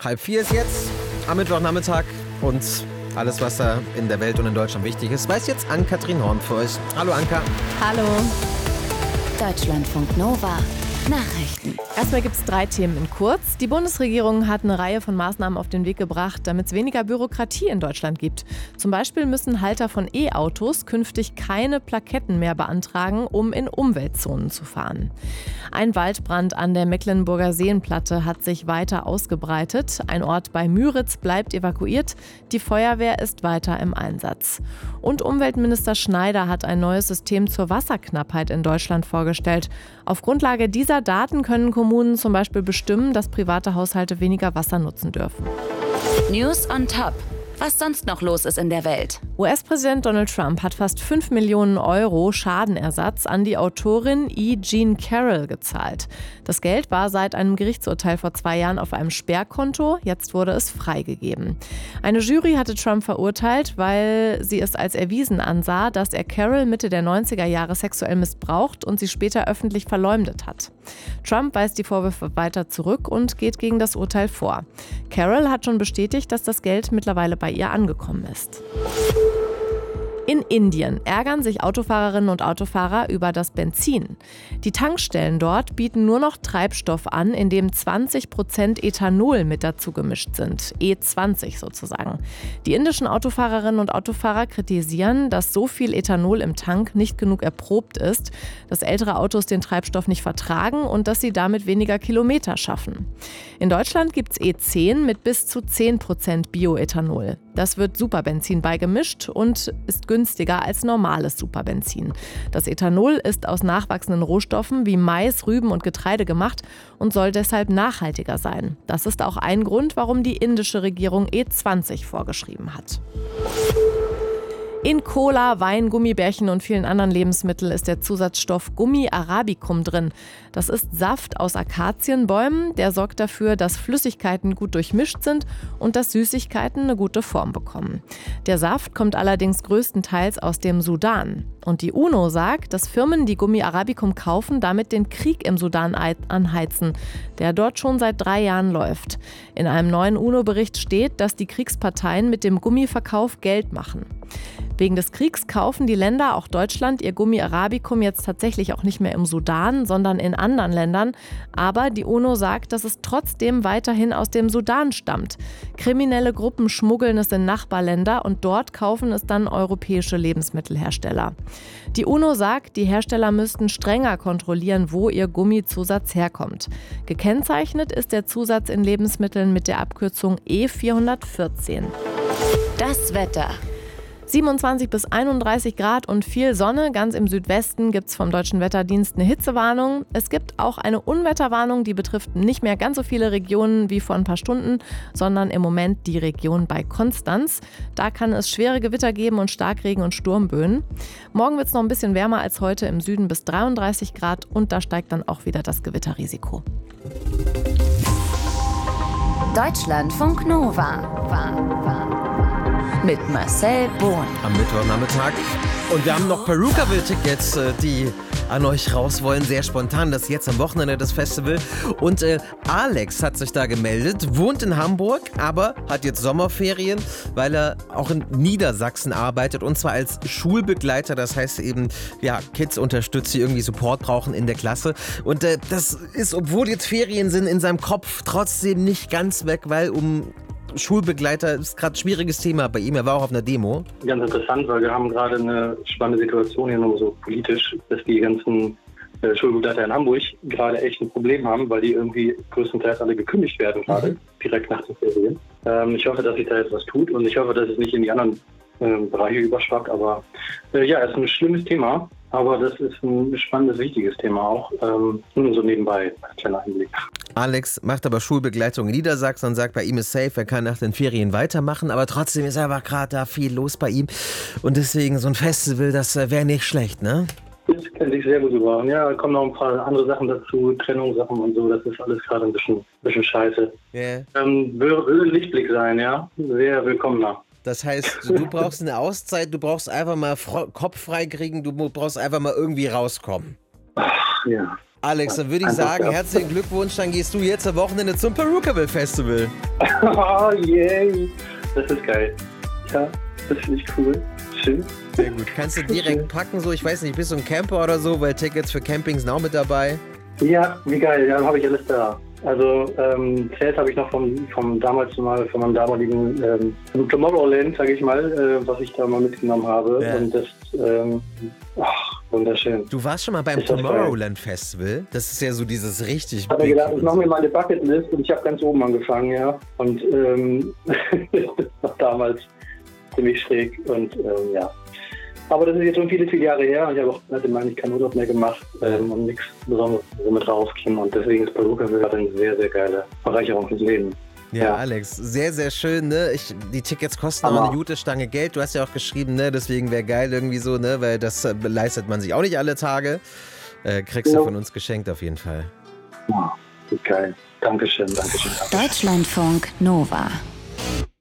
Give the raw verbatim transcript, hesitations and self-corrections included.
Halb vier ist jetzt am Mittwochnachmittag und alles, was da in der Welt und in Deutschland wichtig ist, weiß jetzt Ann-Kathrin Horn für euch. Hallo Anka. Hallo. Deutschlandfunk Nova. Nachrichten. Erstmal gibt es drei Themen in kurz. Die Bundesregierung hat eine Reihe von Maßnahmen auf den Weg gebracht, damit es weniger Bürokratie in Deutschland gibt. Zum Beispiel müssen Halter von E-Autos künftig keine Plaketten mehr beantragen, um in Umweltzonen zu fahren. Ein Waldbrand an der Mecklenburger Seenplatte hat sich weiter ausgebreitet. Ein Ort bei Müritz bleibt evakuiert. Die Feuerwehr ist weiter im Einsatz. Und Umweltminister Schneider hat ein neues System zur Wasserknappheit in Deutschland vorgestellt. Auf Grundlage dieser Daten können Kommunen zum Beispiel bestimmen, dass private Haushalte weniger Wasser nutzen dürfen. News on Top. Was sonst noch los ist in der Welt. U S-Präsident Donald Trump hat fast fünf Millionen Euro Schadenersatz an die Autorin E. Jean Carroll gezahlt. Das Geld war seit einem Gerichtsurteil vor zwei Jahren auf einem Sperrkonto. Jetzt wurde es freigegeben. Eine Jury hatte Trump verurteilt, weil sie es als erwiesen ansah, dass er Carroll Mitte der neunziger Jahre sexuell missbraucht und sie später öffentlich verleumdet hat. Trump weist die Vorwürfe weiter zurück und geht gegen das Urteil vor. Carroll hat schon bestätigt, dass das Geld mittlerweile bei ihr angekommen ist. In Indien ärgern sich Autofahrerinnen und Autofahrer über das Benzin. Die Tankstellen dort bieten nur noch Treibstoff an, in dem zwanzig Prozent Ethanol mit dazu gemischt sind. E zwanzig sozusagen. Die indischen Autofahrerinnen und Autofahrer kritisieren, dass so viel Ethanol im Tank nicht genug erprobt ist, dass ältere Autos den Treibstoff nicht vertragen und dass sie damit weniger Kilometer schaffen. In Deutschland gibt es E zehn mit bis zu zehn Prozent Bioethanol. Das wird Superbenzin beigemischt und ist günstiger als normales Superbenzin. Das Ethanol ist aus nachwachsenden Rohstoffen wie Mais, Rüben und Getreide gemacht und soll deshalb nachhaltiger sein. Das ist auch ein Grund, warum die indische Regierung E zwanzig vorgeschrieben hat. In Cola, Wein, Gummibärchen und vielen anderen Lebensmitteln ist der Zusatzstoff Gummi arabicum drin. Das ist Saft aus Akazienbäumen, der sorgt dafür, dass Flüssigkeiten gut durchmischt sind und dass Süßigkeiten eine gute Form bekommen. Der Saft kommt allerdings größtenteils aus dem Sudan. Und die UNO sagt, dass Firmen, die Gummi arabicum kaufen, damit den Krieg im Sudan anheizen, der dort schon seit drei Jahren läuft. In einem neuen UNO-Bericht steht, dass die Kriegsparteien mit dem Gummiverkauf Geld machen. Wegen des Kriegs kaufen die Länder, auch Deutschland, ihr Gummi arabicum jetzt tatsächlich auch nicht mehr im Sudan, sondern in anderen Ländern. Aber die UNO sagt, dass es trotzdem weiterhin aus dem Sudan stammt. Kriminelle Gruppen schmuggeln es in Nachbarländer und dort kaufen es dann europäische Lebensmittelhersteller. Die UNO sagt, die Hersteller müssten strenger kontrollieren, wo ihr Gummizusatz herkommt. Gekennzeichnet ist der Zusatz in Lebensmitteln mit der Abkürzung E vierhundertvierzehn. Das Wetter. siebenundzwanzig bis einunddreißig Grad und viel Sonne. Ganz im Südwesten gibt es vom Deutschen Wetterdienst eine Hitzewarnung. Es gibt auch eine Unwetterwarnung, die betrifft nicht mehr ganz so viele Regionen wie vor ein paar Stunden, sondern im Moment die Region bei Konstanz. Da kann es schwere Gewitter geben und Starkregen und Sturmböen. Morgen wird es noch ein bisschen wärmer als heute, im Süden bis dreiunddreißig Grad und da steigt dann auch wieder das Gewitterrisiko. Deutschlandfunk Nova. War, war. Mit Marcel Bohn. Am Mittwochnachmittag. Und wir haben noch Perukaville-Tickets, die an euch raus wollen. Sehr spontan. Das ist jetzt am Wochenende das Festival. Und äh, Alex hat sich da gemeldet, wohnt in Hamburg, aber hat jetzt Sommerferien, weil er auch in Niedersachsen arbeitet. Und zwar als Schulbegleiter. Das heißt eben, ja, Kids unterstützt, die irgendwie Support brauchen in der Klasse. Und äh, das ist, obwohl jetzt Ferien sind, in seinem Kopf trotzdem nicht ganz weg, weil um Schulbegleiter ist gerade ein schwieriges Thema bei ihm. Er war auch auf einer Demo. Ganz interessant, weil wir haben gerade eine spannende Situation hier nur so politisch, dass die ganzen äh, Schulbegleiter in Hamburg gerade echt ein Problem haben, weil die irgendwie größtenteils alle gekündigt werden gerade, mhm. direkt nach den Ferien. Ähm, ich hoffe, dass sich da jetzt was tut und ich hoffe, dass es nicht in die anderen äh, Bereiche überschwappt. Aber äh, ja, es ist ein schlimmes Thema, aber das ist ein spannendes, wichtiges Thema auch. Ähm, nur so nebenbei, als kleiner Einblick. Alex macht aber Schulbegleitung in Niedersachsen und sagt, bei ihm ist safe, er kann nach den Ferien weitermachen, aber trotzdem ist einfach gerade da viel los bei ihm und deswegen so ein Festival, das wäre nicht schlecht, ne? Das könnte ich sehr gut gebrauchen. Ja, da kommen noch ein paar andere Sachen dazu, Trennungssachen und so, das ist alles gerade ein bisschen, bisschen scheiße. Yeah. Ähm, würde ein Lichtblick sein, ja, sehr willkommener. Das heißt, du brauchst eine Auszeit, du brauchst einfach mal Kopf frei kriegen, du brauchst einfach mal irgendwie rauskommen. Ach, ja. Alex, dann würde ich sagen, herzlichen Glückwunsch, dann gehst du jetzt am Wochenende zum Perukaville Festival. Oh, yay. Das ist geil. Ja, das finde ich cool. Schön. Sehr gut. Kannst du direkt packen, so, ich weiß nicht, bist du ein Camper oder so, weil Tickets für Campings sind auch mit dabei? Ja, wie geil, ja, dann habe ich alles da. Also ähm, Zelt habe ich noch vom, vom damals mal, von meinem damaligen ähm, Tomorrowland, sage ich mal, äh, was ich da mal mitgenommen habe. Ja. Und das, ähm, ach, wunderschön. Du warst schon mal beim Ist das Tomorrowland Festival? Das ist ja so dieses richtig Ich habe mir big gedacht, ich und mache so. mir mal eine Bucketlist und ich habe ganz oben angefangen, ja. Und ähm, das war damals ziemlich schräg und ähm, ja. Aber das ist jetzt schon viele, viele Jahre her und ich habe auch seitdem eigentlich keinen Urlaub mehr gemacht ähm, und nichts Besonderes mit rausgehen und deswegen ist Perukaville eine sehr, sehr geile Bereicherung fürs Leben. Ja, Ja. Alex, sehr, sehr schön, ne? Ich, die Tickets kosten Hammer. auch eine gute Stange Geld. Du hast ja auch geschrieben, ne? Deswegen wäre geil irgendwie so, ne? Weil das äh, leistet man sich auch nicht alle Tage. Äh, kriegst Ja. du von uns geschenkt auf jeden Fall. Ja, geil. Dankeschön, Dankeschön. Deutschlandfunk Nova.